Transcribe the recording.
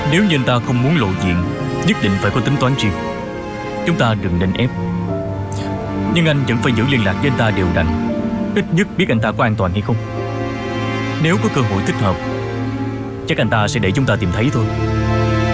Nếu như anh ta không muốn lộ diện, nhất định phải có tính toán riêng. Chúng ta đừng nên ép. Nhưng anh vẫn phải giữ liên lạc với anh ta đều đặn, ít nhất biết anh ta có an toàn hay không. Nếu có cơ hội thích hợp, chắc anh ta sẽ để chúng ta tìm thấy thôi.